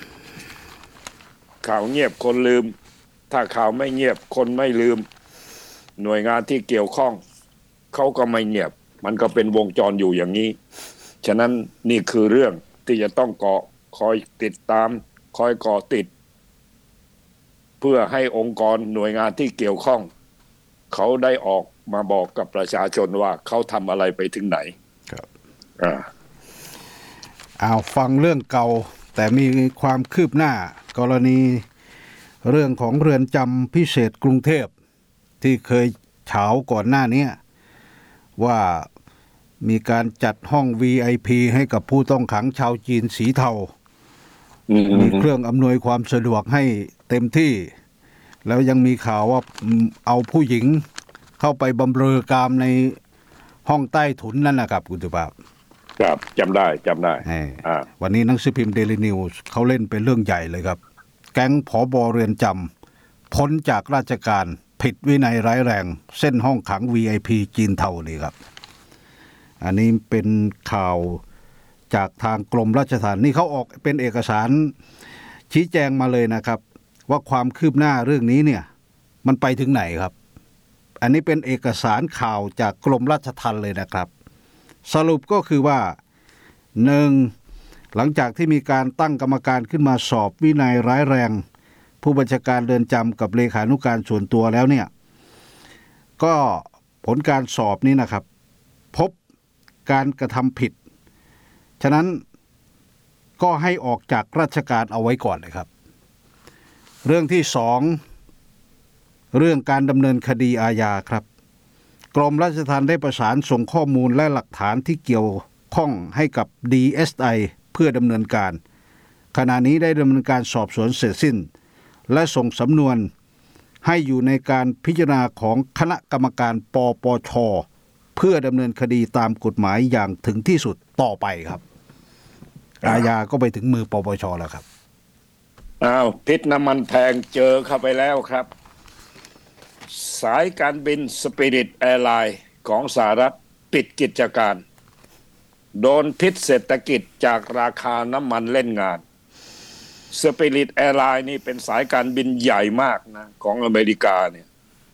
ข่าวเงียบคนลืมถ้าข่าวไม่เงียบคนไม่ลืมหน่วยงานที่เกี่ยวข้องเขาก็ไม่เงียบมันก็เป็นวงจรอยู่อย่างนี้ฉะนั้นนี่คือเรื่องที่จะต้องเกาะคอยติดตามคอยเกาะติดเพื่อให้องค์กรหน่วยงานที่เกี่ยวข้องเขาได้ออกมาบอกกับประชาชนว่าเขาทำอะไรไปถึงไหนครับอ่าเอาฟังเรื่องเก่าแต่มีความคืบหน้ากรณีเรื่องของเรือนจำพิเศษกรุงเทพที่เคยเฉาก่อนหน้านี้ว่ามีการจัดห้อง วี ไอ พี ให้กับผู้ต้องขังชาวจีนสีเทามีเครื่องอำนวยความสะดวกให้เต็มที่แล้วยังมีข่าวว่าเอาผู้หญิงเข้าไปบำเรอกามในห้องใต้ถุนนั่นนะครับคุณตุภาพครับจำได้จำได้อ่าวันนี้หนังสือพิมพ์เดลินิวส์เขาเล่นเป็นเรื่องใหญ่เลยครับแก๊งผบ.เรือนจำพ้นจากราชการผิดวินัยร้ายแรงเส้นห้องขัง วี ไอ พี จีนเทานี่ครับอันนี้เป็นข่าวจากทางกรมราชทัณฑ์นี่เขาออกเป็นเอกสารชี้แจงมาเลยนะครับว่าความคืบหน้าเรื่องนี้เนี่ยมันไปถึงไหนครับอันนี้เป็นเอกสารข่าวจากกรมราชทัณฑ์เลยนะครับสรุปก็คือว่าหนึ่งหลังจากที่มีการตั้งกรรมการขึ้นมาสอบวินัยร้ายแรงผู้บัญชาการเรือนจำกับเลขานุการส่วนตัวแล้วเนี่ยก็ผลการสอบนี้นะครับพบการกระทำผิดฉะนั้นก็ให้ออกจากราชการเอาไว้ก่อนเลยครับเรื่องที่สองเรื่องการดำเนินคดีอาญาครับกรมราชทัณฑ์ได้ประสานส่งข้อมูลและหลักฐานที่เกี่ยวข้องให้กับ ดี เอส ไอ เพื่อดำเนินการขณะนี้ได้ดำเนินการสอบสวนเสร็จสิ้นและส่งสำนวนให้อยู่ในการพิจารณาของคณะกรรมการปปช.เพื่อดำเนินคดีตามกฎหมายอย่างถึงที่สุดต่อไปครับอาญาก็ไปถึงมือปปช.แล้วครับอ้าวพิษน้ำมันแพงเจอเข้าไปแล้วครับสายการบินสปิริตแอร์ไลน์ของสหรัฐปิดกิจการโดนพิษเศรษฐกิจจากราคาน้ำมันเล่นงานสปิริตแอร์ไลน์นี่เป็นสายการบินใหญ่มากนะของอเมริกาเนี่ย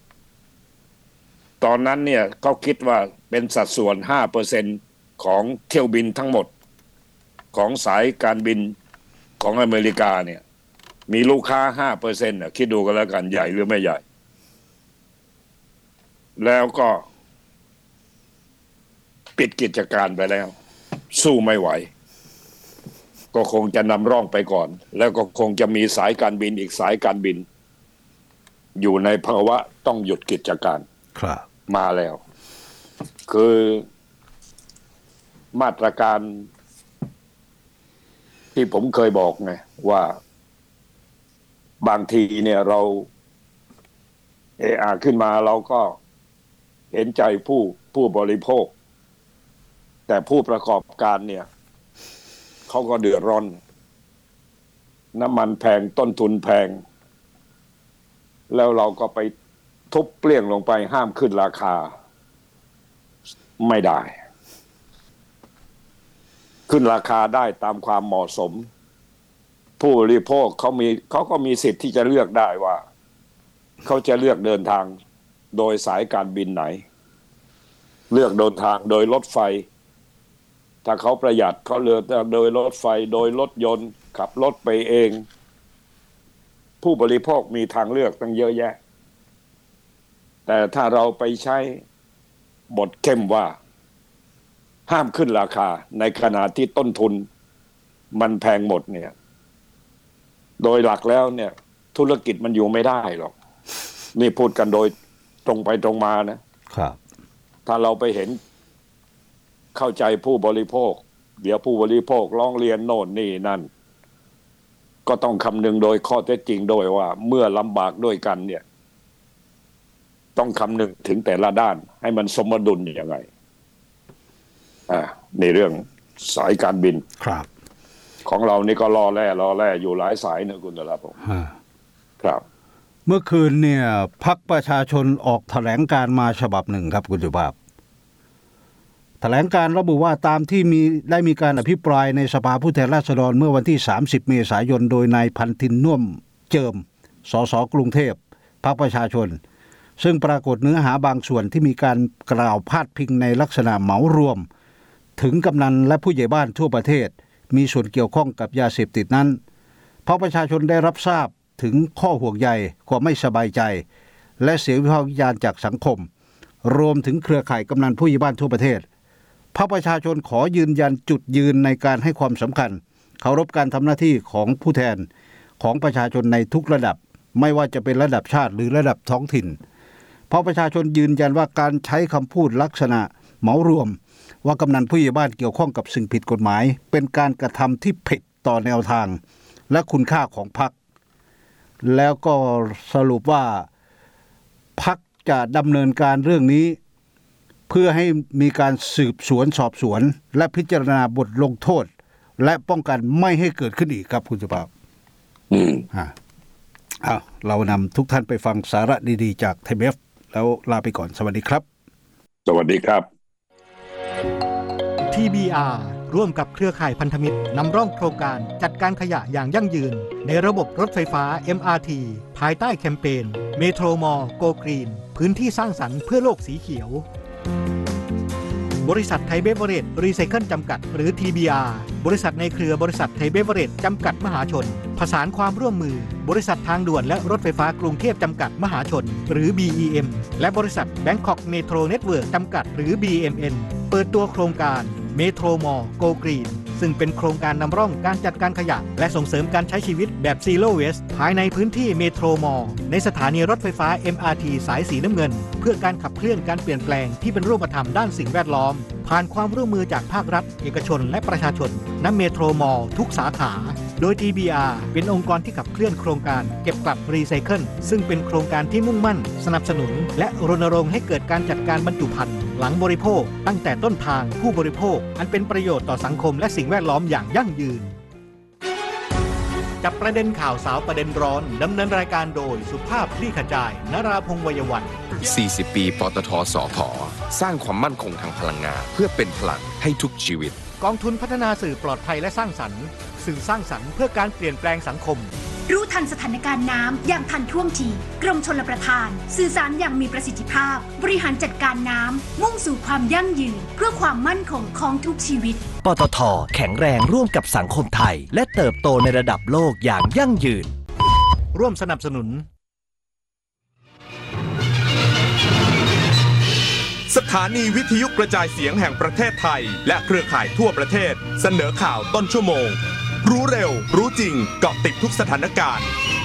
ตอนนั้นเนี่ยเขาคิดว่าเป็นสัดส่วน ห้าเปอร์เซ็นต์ ของเที่ยวบินทั้งหมดของสายการบินของอเมริกาเนี่ยมีลูกค้า ห้าเปอร์เซ็นต์ น่ะคิดดูกันแล้วกันใหญ่หรือไม่ใหญ่แล้วก็ปิดกิจการไปแล้วสู้ไม่ไหวก็คงจะนำร่องไปก่อนแล้วก็คงจะมีสายการบินอีกสายการบินอยู่ในภาวะต้องหยุดกิจการครับมาแล้วคือมาตรการที่ผมเคยบอกไงว่าบางทีเนี่ยเราเออาขึ้นมาเราก็เห็นใจผู้ผู้บริโภคแต่ผู้ประกอบการเนี่ยเขาก็เดือดร้อนน้ำมันแพงต้นทุนแพงแล้วเราก็ไปทุบเปลี่ยงลงไปห้ามขึ้นราคาไม่ได้ขึ้นราคาได้ตามความเหมาะสมผู้บริโภคเขามีเขาก็มีสิทธิ์ที่จะเลือกได้ว่าเขาจะเลือกเดินทางโดยสายการบินไหนเลือกเดินทางโดยรถไฟถ้าเขาประหยัดเขาเลือกโดยรถไฟโดยรถยนต์ขับรถไปเองผู้บริโภคมีทางเลือกตั้งเยอะแยะแต่ถ้าเราไปใช้บทเข้มว่าห้ามขึ้นราคาในขณะที่ต้นทุนมันแพงหมดเนี่ยโดยหลักแล้วเนี่ยธุรกิจมันอยู่ไม่ได้หรอกนี่พูดกันโดยตรงไปตรงมานะครับถ้าเราไปเห็นเข้าใจผู้บริโภคเดี๋ยวผู้บริโภคร้องเรียนโน่นนี่นั่นก็ต้องคำนึงโดยข้อเท็จจริงโดยว่าเมื่อลำบากด้วยกันเนี่ยต้องคำนึงถึงแต่ละด้านให้มันสมดุลยังไงอ่าในเรื่องสายการบินครับของเรานี่ก็รอแล่รอแล่อยู่หลายสายนะคุณตลาผมครับเมื่อคืนเนี่ยพรรคประชาชนออกแถลงการมาฉบับหนึ่งครับคุณสุภาพแถลงการระบุว่าตามที่มีได้มีการอภิปรายในสภาผู้แทนราษฎรเมื่อวันที่สามสิบเมษายนโดยนายพันธินน่วมเจิมสสกรุงเทพพรรคประชาชนซึ่งปรากฏเนื้อหาบางส่วนที่มีการกล่าวพาดพิงในลักษณะเหมารวมถึงกำนันและผู้ใหญ่บ้านทั่วประเทศมีส่วนเกี่ยวข้องกับยาเสพติดนั้นเพราะประชาชนได้รับทราบถึงข้อห่วงใยความไม่สบายใจและเสียงวิพากษ์วิจารณ์จากสังคมรวมถึงเครือข่ายกำนันผู้ใหญ่บ้านทั่วประเทศพรรคประชาชนขอยืนยันจุดยืนในการให้ความสำคัญเคารพการทำหน้าที่ของผู้แทนของประชาชนในทุกระดับไม่ว่าจะเป็นระดับชาติหรือระดับท้องถิ่นเพราะประชาชนยืนยันว่าการใช้คำพูดลักษณะเหมารวมว่ากำนันผู้ใหญ่บ้านเกี่ยวข้องกับสิ่งผิดกฎหมายเป็นการกระทำที่ผิดต่อแนวทางและคุณค่าของพรรคแล้วก็สรุปว่าพรรคจะดำเนินการเรื่องนี้เพื่อให้มีการสืบสวนสอบสวนและพิจารณาบทลงโทษและป้องกันไม่ให้เกิดขึ้นอีกครับคุณสุภาพอืมอ่าอ้าวเรานำทุกท่านไปฟังสาระดีๆจากไทย พี บี เอฟ แล้วลาไปก่อนสวัสดีครับสวัสดีครับที บี อาร์ ร่วมกับเครือข่ายพันธมิตรนำร่องโครงการจัดการขยะอย่างยั่งยืนในระบบรถไฟฟ้า เอ็ม อาร์ ที ภายใต้แคมเปญเมโทรมอลโกกรีนพื้นที่สร้างสรรค์เพื่อโลกสีเขียวบริษัทไทยเบเวอเรจรีไซเคิลจำกัดหรือ ที บี อาร์ บริษัทในเครือบริษัทไทยเบเวอเรจจำกัดมหาชนผสานความร่วมมือบริษัททางด่วนและรถไฟฟ้ากรุงเทพจำกัดมหาชนหรือ บี อี เอ็ม และบริษัท Bangkok Metro Network จำกัดหรือ บี เอ็ม เอ็น เปิดตัวโครงการเมโทรมอลโกกรีนซึ่งเป็นโครงการนำร่องการจัดการขยะและส่งเสริมการใช้ชีวิตแบบ Zero Waste ภายในพื้นที่เมโทรมอลในสถานีรถไฟฟ้า เอ็ม อาร์ ที สายสีน้ำเงินเพื่อการขับเคลื่อนการเปลี่ยนแปลงที่เป็นรูปธรรมด้านสิ่งแวดล้อมผ่านความร่วมมือจากภาครัฐเอกชนและประชาชนณเมโทรมอลทุกสาขาโดย ที บี อาร์ เป็นองค์กรที่ขับเคลื่อนโครงการเก็บกลับรีไซเคิลซึ่งเป็นโครงการที่มุ่งมั่นสนับสนุนและรณรงค์ให้เกิดการจัดการบรรจุภัณฑ์หลังบริโภคตั้งแต่ต้นทางผู้บริโภคอันเป็นประโยชน์ต่อสังคมและสิ่งแวดล้อมอย่างยั่งยืนจับประเด็นข่าวสาวประเด็นร้อนดำเนินรายการโดยสุภาพคลี่ขจายนราพงษ์ วัยวัฒน์สี่สิบ ปีปตท.สผ.สร้างความมั่นคงทางพลังงานเพื่อเป็นพลังให้ทุกชีวิตกองทุนพัฒนาสื่อปลอดภัยและสร้างสรรค์สื่อสร้างสรรค์เพื่อการเปลี่ยนแปลงสังคมรู้ทันสถานการณ์น้ำอย่างทันท่วงทีกรมชลประทานสื่อสารอย่างมีประสิทธิภาพบริหารจัดการน้ำมุ่งสู่ความยั่งยืนเพื่อความมั่นคงของทุกชีวิตปตท.แข็งแรงร่วมกับสังคมไทยและเติบโตในระดับโลกอย่างยั่งยืนร่วมสนับสนุนสถานีวิทยุกระจายเสียงแห่งประเทศไทยและเครือข่ายทั่วประเทศเสนอข่าวต้นชั่วโมงรู้เร็วรู้จริงเกาะติดทุกสถานการณ์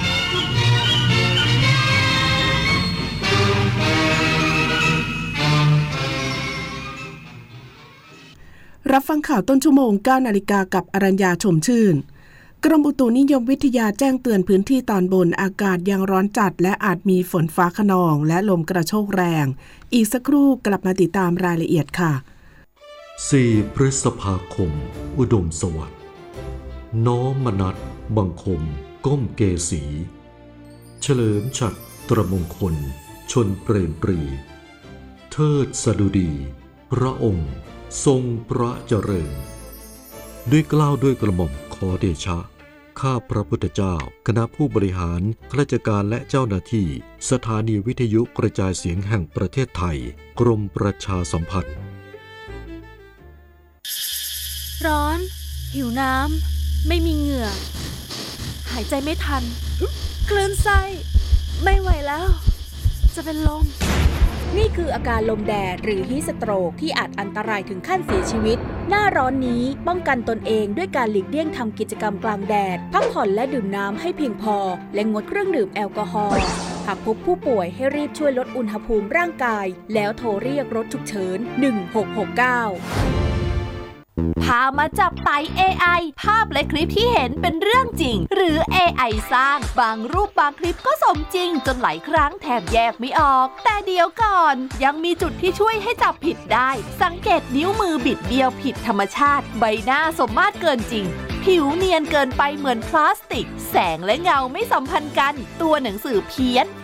รับฟังข่าวต้นชั่วโมง เก้า นาฬิกากับอรัญญาชมชื่นกรมอุตุนิยมวิทยาแจ้งเตือนพื้นที่ตอนบนอากาศยังร้อนจัดและอาจมีฝนฟ้าคะนองและลมกระโชกแรงอีกสักครู่กลับมาติดตามรายละเอียดค่ะสี่พฤษภาคมอุดมสวัสดิ์น้อมมนัสบังคมก้มเกษีเฉลิมฉัตรตรมงคลชนเปรมปรีเทิดสดุดีพระองค์ทรงพระเจริญด้วยเกล้าด้วยกระหม่อมขอเดชะข้าพระพุทธเจ้าคณะผู้บริหารข้าราชการและเจ้าหน้าที่สถานีวิทยุกระจายเสียงแห่งประเทศไทยกรมประชาสัมพันธ์ร้อนหิวน้ำไม่มีเหงื่อหายใจไม่ทันคลื่นไส้ไม่ไหวแล้วจะเป็นลมนี่คืออาการลมแดดหรือฮีทสโตรกที่อาจอันตรายถึงขั้นเสียชีวิตหน้าร้อนนี้ป้องกันตนเองด้วยการหลีกเลี่ยงทำกิจกรรมกลางแดดพักผ่อนและดื่มน้ำให้เพียงพอและงดเครื่องดื่มแอลกอฮอล์หากพบผู้ป่วยให้รีบช่วยลดอุณหภูมิร่างกายแล้วโทรเรียกรถฉุกเฉินหนึ่งหกหกเก้าพามาจับไต่ เอ ไอ ภาพและคลิปที่เห็นเป็นเรื่องจริงหรือ เอ ไอ สร้างบางรูปบางคลิปก็สมจริงจนหลายครั้งแทบแยกไม่ออกแต่เดี๋ยวก่อนยังมีจุดที่ช่วยให้จับผิดได้สังเกตนิ้วมือบิดเบี้ยวผิดธรรมชาติใบหน้าสมมาตรเกินจริงผิวเนียนเกินไปเหมือนพลาสติกแสงและเงาไม่สัมพันธ์กันตัวหนังสือเพี้ยน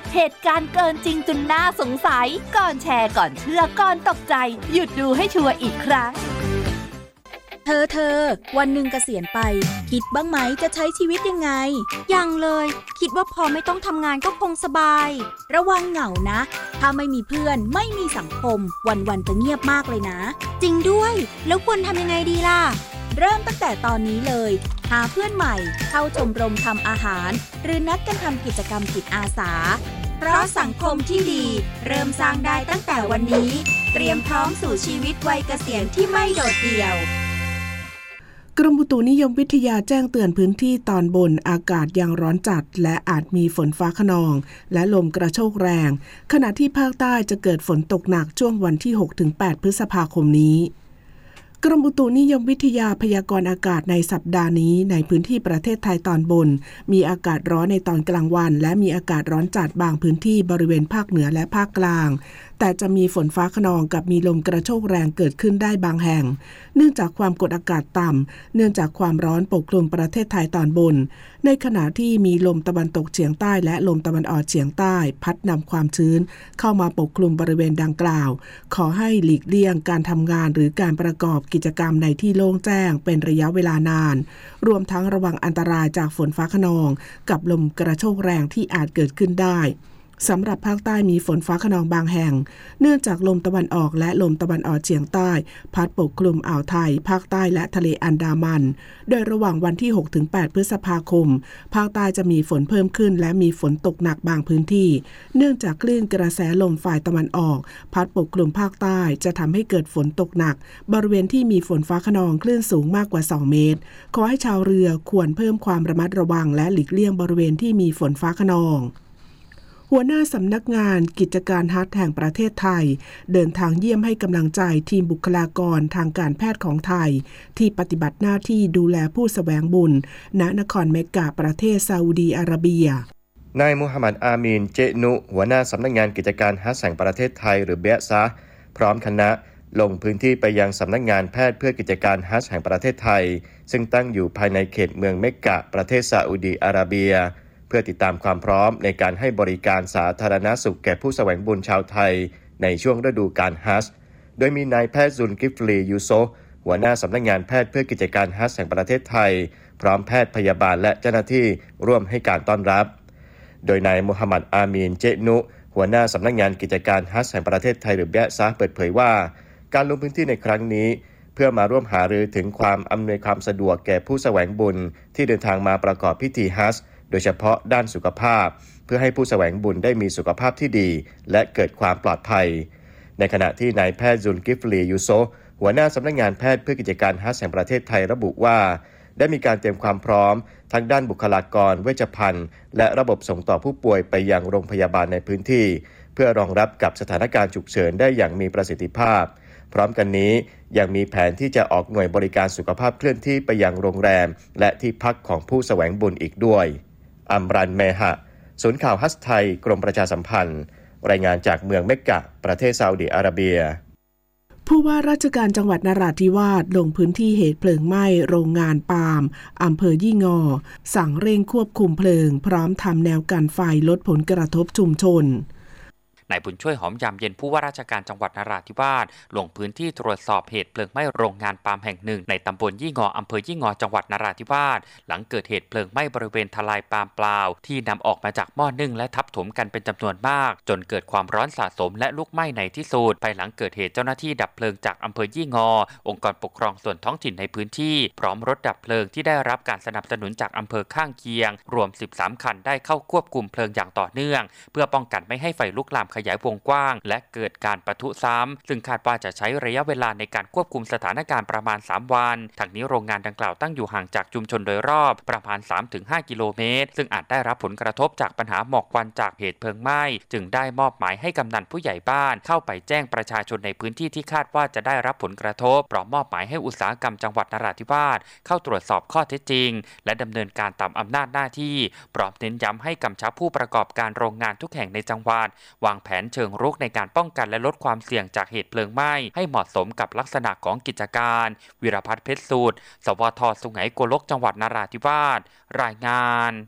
เหตุการณ์เกินจริงจนน่าสงสัยก่อนแชร์ก่อนเชื่อก่อนตกใจหยุดดูให้ชัวร์อีกครั้งเธอเธอวันหนึ่งเกษียณไปคิดบ้างไหมจะใช้ชีวิตยังไงยังเลยคิดว่าพอไม่ต้องทำงานก็คงสบายระวังเหงานะถ้าไม่มีเพื่อนไม่มีสังคมวันๆจะเงียบมากเลยนะจริงด้วยแล้วควรทำยังไงดีล่ะเริ่มตั้งแต่ตอนนี้เลยหาเพื่อนใหม่เข้าชมรมทำอาหารหรือนัดกันทำกิจกรรมจิตอาสาเพราะสังคมที่ดีเริ่มสร้างได้ตั้งแต่วันนี้เตรียมพร้อมสู่ชีวิตวัยเกษียณที่ไม่โดดเดี่ยวกรมอุตุนิยมวิทยาแจ้งเตือนพื้นที่ตอนบนอากาศยังร้อนจัดและอาจมีฝนฟ้าคะนองและลมกระโชกแรงขณะที่ภาคใต้จะเกิดฝนตกหนักช่วงวันที่ หกถึงแปด พฤษภาคมนี้กรมอุตุนิยมวิทยาพยากรณ์อากาศในสัปดาห์นี้ในพื้นที่ประเทศไทยตอนบนมีอากาศร้อนในตอนกลางวันและมีอากาศร้อนจัดบางพื้นที่บริเวณภาคเหนือและภาคกลางแต่จะมีฝนฟ้าคะนองกับมีลมกระโชกแรงเกิดขึ้นได้บางแห่งเนื่องจากความกดอากาศต่ำเนื่องจากความร้อนปกคลุมประเทศไทยตอนบนในขณะที่มีลมตะวันตกเฉียงใต้และลมตะวันออกเฉียงใต้พัดนำความชื้นเข้ามาปกคลุมบริเวณดังกล่าวขอให้หลีกเลี่ยงการทำงานหรือการประกอบกิจกรรมในที่โล่งแจ้งเป็นระยะเวลานานรวมทั้งระวังอันตรายจากฝนฟ้าคะนองกับลมกระโชกแรงที่อาจเกิดขึ้นได้สำหรับภาคใต้มีฝนฟ้าคะนองบางแห่งเนื่องจากลมตะวันออกและลมตะวันออกเฉียงใต้พัดปกคลุมอ่าวไทยภาคใต้และทะเลอันดามันโดยระหว่างวันที่ หกถึงแปด พฤษภาคมภาคใต้จะมีฝนเพิ่มขึ้นและมีฝนตกหนักบางพื้นที่เนื่องจากคลื่นกระแสลมฝ่ายตะวันออกพัดปกคลุมภาคใต้จะทำให้เกิดฝนตกหนักบริเวณที่มีฝนฟ้าคะนองคลื่นสูงมากกว่าสองเมตรขอให้ชาวเรือควรเพิ่มความระมัดระวังและหลีกเลี่ยงบริเวณที่มีฝนฟ้าคะนองหัวหน้าสำนักงานกิจการฮัทแห่งประเทศไทยเดินทางเยี่ยมให้กำลังใจทีมบุคลากรทางการแพทย์ของไทยที่ปฏิบัติหน้าที่ดูแลผู้แสวงบุญณนครเมกกะประเทศซาอุดีอาระเบียนายมูฮัมหมัดอามีนเจนุหัวหน้าสำนักงานกิจการฮัทแห่งประเทศไทยหรือเบซะพร้อมคณะลงพื้นที่ไปยังสำนักงานแพทย์เพื่อกิจการฮัทแห่งประเทศไทยซึ่งตั้งอยู่ภายในเขตเมืองเมกกะประเทศซาอุดีอาระเบียเพื่อติดตามความพร้อมในการให้บริการสาธารณสุขแก่ผู้แสวงบุญชาวไทยในช่วงฤดูกาลฮัจญ์โดยมีนายแพทย์ซุลกิฟลียูโซหัวหน้าสำนักงานแพทย์เพื่อกิจการฮัจญ์แห่งประเทศไทยพร้อมแพทย์พยาบาลและเจ้าหน้าที่ร่วมให้การต้อนรับโดยนายมูฮัมหมัดอามีนเจนุหัวหน้าสำนักงานกิจการฮัจญ์แห่งประเทศไทยหรือเบซะเปิดเผยว่าการลงพื้นที่ในครั้งนี้เพื่อมาร่วมหารือถึงความอำนวยความสะดวกแก่ผู้แสวงบุญที่เดินทางมาประกอบพิธีฮัจญ์โดยเฉพาะด้านสุขภาพเพื่อให้ผู้แสวงบุญได้มีสุขภาพที่ดีและเกิดความปลอดภัยในขณะที่นายแพทย์ซุลกิฟลียูโซหัวหน้าสำนักงานแพทย์เพื่อกิจการฮัจญ์แห่งประเทศไทยระบุว่าได้มีการเตรียมความพร้อมทั้งด้านบุคลากรเวชภัณฑ์และระบบส่งต่อผู้ป่วยไปยังโรงพยาบาลในพื้นที่เพื่อรองรับกับสถานการณ์ฉุกเฉินได้อย่างมีประสิทธิภาพพร้อมกันนี้ยังมีแผนที่จะออกหน่วยบริการสุขภาพเคลื่อนที่ไปยังโรงแรมและที่พักของผู้แสวงบุญอีกด้วยอัมรันเมหะศูนย์ข่าวฮัจญ์ไทยกรมประชาสัมพันธ์รายงานจากเมืองเมกกะประเทศซาอุดิอาระเบียผู้ว่าราชการจังหวัดนราธิวาสลงพื้นที่เหตุเพลิงไหม้โรงงานปาล์มอำเภอยี่งอสั่งเร่งควบคุมเพลิงพร้อมทำแนวกันไฟลดผลกระทบชุมชนนายบุญช่วยหอมยามเย็นผู้ว่าราชการจังหวัดนราธิวาสลงพื้นที่ตรวจสอบเหตุเพลิงไหม้โรงงานปาล์มแห่งหนึ่งในตำบลยี่งออำเภอยี่งอจังหวัดนราธิวาสหลังเกิดเหตุเพลิงไหม้บริเวณทลายปาล์มเปล่าที่นำออกมาจากหม้อนึ่งและทับถมกันเป็นจำนวนมากจนเกิดความร้อนสะสมและลุกไหม้ในที่สุดภายหลังเกิดเหตุเจ้าหน้าที่ดับเพลิงจากอำเภอยี่งอองค์กรปกครองส่วนท้องถิ่นในพื้นที่พร้อมรถดับเพลิงที่ได้รับการสนับสนุนจากอำเภอข้างเคียงรวมสิบสามคันได้เข้าควบคุมเพลิงอย่างต่อเนื่องเพื่อป้องกันไม่ให้ไฟลุกลามขยายวงกว้างและเกิดการปะทุซ้ำซึ่งคาดว่าจะใช้ระยะเวลาในการควบคุมสถานการณ์ประมาณสามวันทั้งนี้โรงงานดังกล่าวตั้งอยู่ห่างจากชุมชนโดยรอบประมาณ สามถึงห้า กิโลเมตรซึ่งอาจได้รับผลกระทบจากปัญหาหมอกควันจากเหตุเพลิงไหม้จึงได้มอบหมายให้กำนันผู้ใหญ่บ้านเข้าไปแจ้งประชาชนในพื้นที่ที่คาดว่าจะได้รับผลกระทบพร้อมมอบหมายให้อุตสาหกรรมจังหวัดนราธิวาสเข้าตรวจสอบข้อเท็จจริงและดำเนินการตามอำนาจหน้าที่พร้อมเน้นย้ำให้กำชับผู้ประกอบการโรงงานทุกแห่งในจังหวัดวางแผนเชิงรุกในการป้องกันและลดความเสี่ยงจากเหตุเพลิงไหม้ให้เหมาะสมกับลักษณะของกิจการวิรพัฒน์เพชรสูตรสวทสุไหงโกลกจังหวัดนราธิวาสรายงาน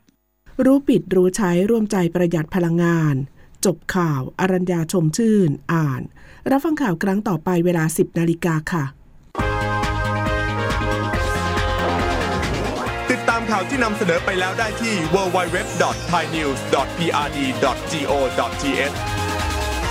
รู้ปิดรู้ใช้ร่วมใจประหยัดพลังงานจบข่าวอรัญญาชมชื่นอ่านรับฟังข่าวครั้งต่อไปเวลา สิบนาฬิกาค่ะติดตามข่าวที่นำเสนอไปแล้วได้ที่ ดับเบิลยู ดับเบิลยู ดับเบิลยู ดอท ไทยนิวส์ ดอท พี อาร์ ดี ดอท จี โอ ดอท ที เอช